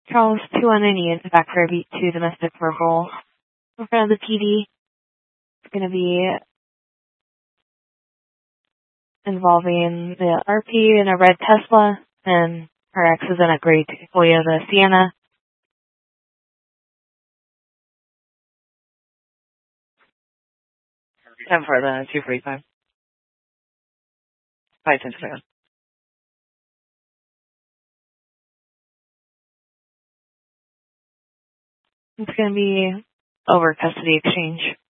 Charles 2-1 Indian, back for a beat 2 domestic verbal. In front of the PD, it's going to be involving the RP in a red Tesla, and her ex is in a gray Toyota Sienna. Time for the 245. 5-10 seconds. It's going to be over custody exchange.